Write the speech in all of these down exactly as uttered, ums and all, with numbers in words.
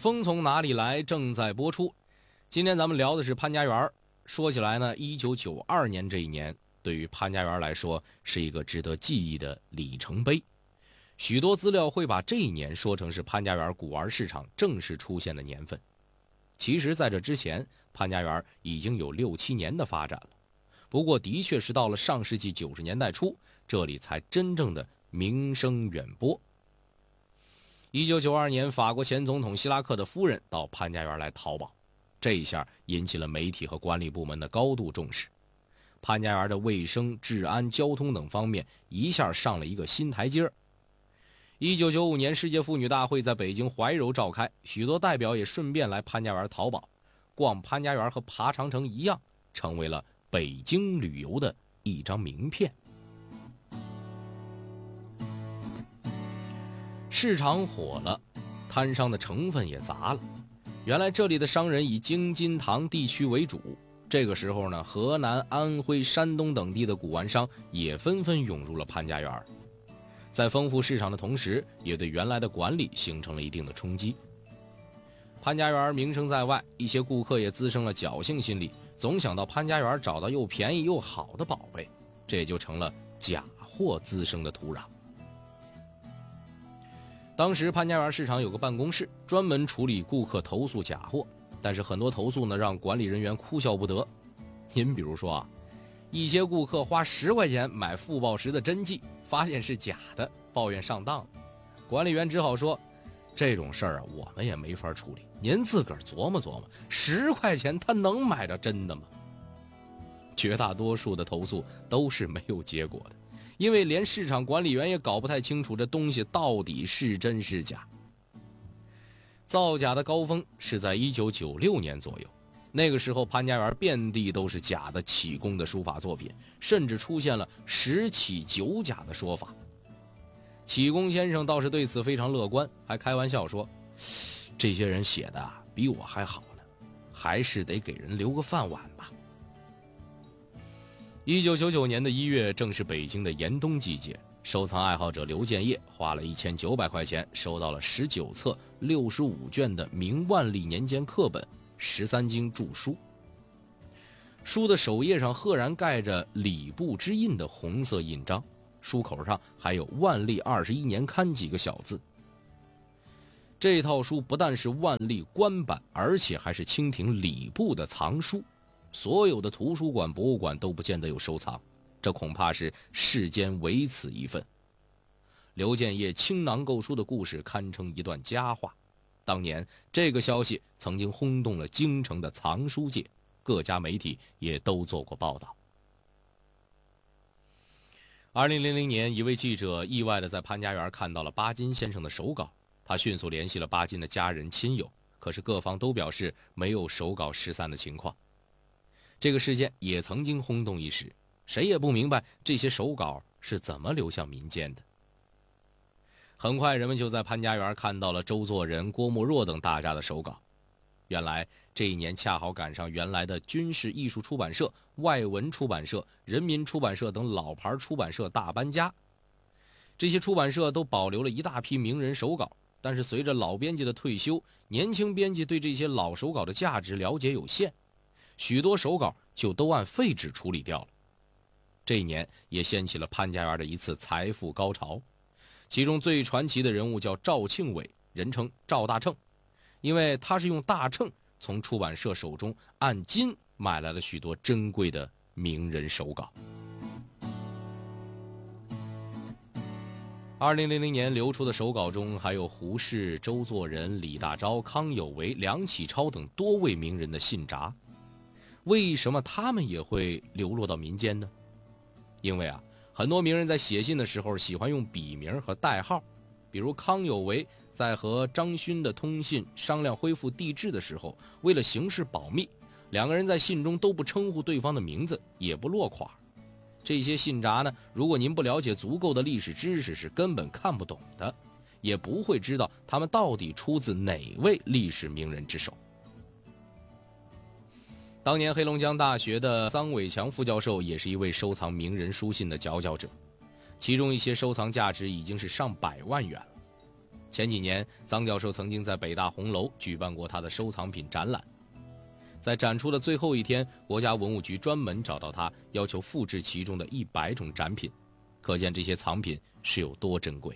风从哪里来正在播出。今天咱们聊的是潘家园。说起来呢，一九九二年这一年对于潘家园来说是一个值得记忆的里程碑。许多资料会把这一年说成是潘家园古玩市场正式出现的年份。其实在这之前，潘家园已经有六七年的发展了。不过的确是到了上世纪九十年代初，这里才真正的名声远播。一九九二年，法国前总统希拉克的夫人到潘家园来淘宝，这一下引起了媒体和管理部门的高度重视。潘家园的卫生、治安、交通等方面一下上了一个新台阶。一九九五年，世界妇女大会在北京怀柔召开，许多代表也顺便来潘家园淘宝。逛潘家园和爬长城一样，成为了北京旅游的一张名片。市场火了，摊商的成分也杂了。原来这里的商人以京津唐地区为主，这个时候呢，河南、安徽、山东等地的古玩商也纷纷涌入了潘家园。在丰富市场的同时，也对原来的管理形成了一定的冲击。潘家园名声在外，一些顾客也滋生了侥幸心理，总想到潘家园找到又便宜又好的宝贝，这也就成了假货滋生的土壤。当时潘家园市场有个办公室，专门处理顾客投诉假货，但是很多投诉呢让管理人员哭笑不得。您比如说啊，一些顾客花十块钱买傅抱石的真迹，发现是假的，抱怨上当了。管理员只好说，这种事儿啊我们也没法处理，您自个儿琢磨琢磨，十块钱他能买着真的吗？绝大多数的投诉都是没有结果的，因为连市场管理员也搞不太清楚这东西到底是真是假。造假的高峰是在一九九六年左右，那个时候潘家园遍地都是假的启功的书法作品，甚至出现了十起九假的说法。启功先生倒是对此非常乐观，还开玩笑说，这些人写的啊比我还好呢，还是得给人留个饭碗吧。一九九九年的一月正是北京的严冬季节，收藏爱好者刘建业花了一千九百块钱收到了十九册六十五卷的明万历年间课本十三经注书。书的首页上赫然盖着礼部之印的红色印章，书口上还有万历二十一年刊几个小字。这套书不但是万历官版，而且还是清廷礼部的藏书，所有的图书馆、博物馆都不见得有收藏，这恐怕是世间唯此一份。刘建业倾囊购书的故事堪称一段佳话，当年这个消息曾经轰动了京城的藏书界，各家媒体也都做过报道。二零零零年，一位记者意外地在潘家园看到了巴金先生的手稿，他迅速联系了巴金的家人亲友，可是各方都表示没有手稿失散的情况。这个事件也曾经轰动一时，谁也不明白这些手稿是怎么流向民间的。很快人们就在潘家园看到了周作人、郭沫若等大家的手稿。原来这一年恰好赶上原来的军事艺术出版社、外文出版社、人民出版社等老牌出版社大搬家，这些出版社都保留了一大批名人手稿，但是随着老编辑的退休，年轻编辑对这些老手稿的价值了解有限，许多手稿就都按废纸处理掉了。这一年也掀起了潘家园的一次财富高潮，其中最传奇的人物叫赵庆伟，人称赵大秤，因为他是用大秤从出版社手中按斤买来了许多珍贵的名人手稿。二零零零年流出的手稿中还有胡适、周作人、李大钊、康有为、梁启超等多位名人的信札。为什么他们也会流落到民间呢？因为啊，很多名人在写信的时候喜欢用笔名和代号，比如康有为在和张勋的通信商量恢复帝制的时候，为了行事保密，两个人在信中都不称呼对方的名字，也不落款。这些信札呢，如果您不了解足够的历史知识，是根本看不懂的，也不会知道他们到底出自哪位历史名人之手。当年黑龙江大学的臧伟强副教授也是一位收藏名人书信的佼佼者，其中一些收藏价值已经是上百万元了。 前几年，臧教授曾经在北大红楼举办过他的收藏品展览。在展出的最后一天，国家文物局专门找到他，要求复制其中的一百种展品，可见这些藏品是有多珍贵。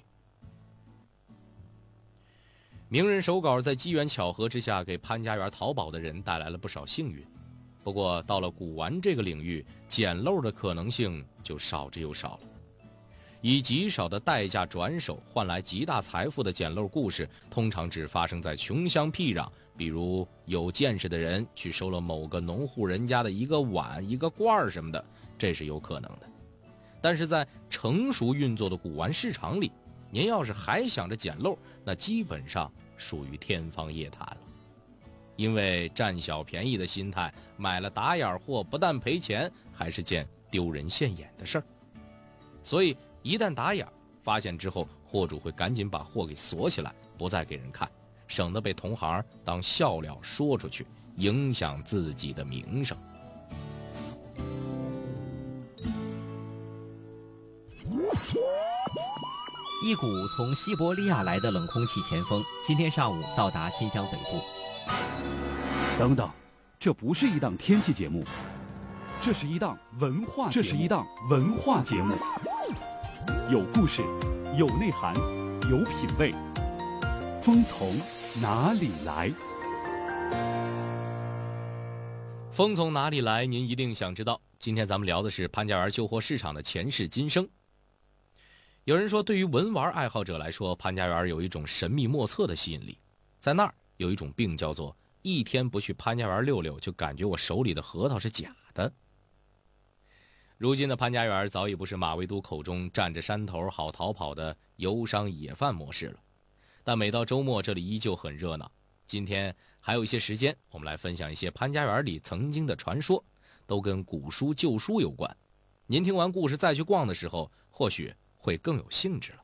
名人手稿在机缘巧合之下，给潘家园淘宝的人带来了不少幸运。不过，到了古玩这个领域，捡漏的可能性就少之又少了。以极少的代价转手换来极大财富的捡漏故事，通常只发生在穷乡僻壤，比如有见识的人去收了某个农户人家的一个碗、一个罐什么的，这是有可能的。但是在成熟运作的古玩市场里，您要是还想着捡漏，那基本上属于天方夜谭了。因为占小便宜的心态，买了打眼货，不但赔钱，还是件丢人现眼的事儿。所以一旦打眼发现之后，货主会赶紧把货给锁起来，不再给人看，省得被同行当笑料说出去，影响自己的名声。 一股从西伯利亚来的冷空气前锋，今天上午到达新疆北部。 等等，这不是一档天气节目，这是一档文化节目，这是一档文化节目，有故事，有内涵，有品味。风从哪里来？ 风从哪里来？您一定想知道。今天咱们聊的是潘家园旧货市场的前世今生。有人说，对于文玩爱好者来说，潘家园有一种神秘莫测的吸引力。在那儿有一种病叫做一天不去潘家园溜溜，就感觉我手里的核桃是假的。如今的潘家园早已不是马未都口中站着山头好逃跑的游商野贩模式了，但每到周末这里依旧很热闹。今天还有一些时间，我们来分享一些潘家园里曾经的传说，都跟古书旧书有关。您听完故事再去逛的时候，或许会更有兴致了。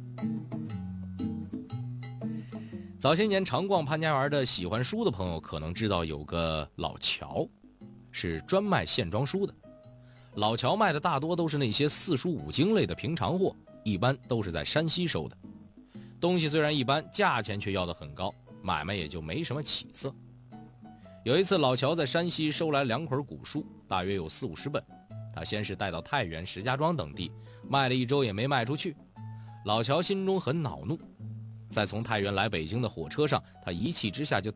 早些年常逛潘家园的喜欢书的朋友可能知道，有个老乔是专卖线装书的。老乔卖的大多都是那些四书五经类的平常货，一般都是在山西收的。东西虽然一般，价钱却要得很高，买卖也就没什么起色。有一次，老乔在山西收来两捆古书，大约有四五十本。他先是带到太原、石家庄等地，卖了一周也没卖出去。老乔心中很恼怒，在从太原来北京的火车上，他一气之下就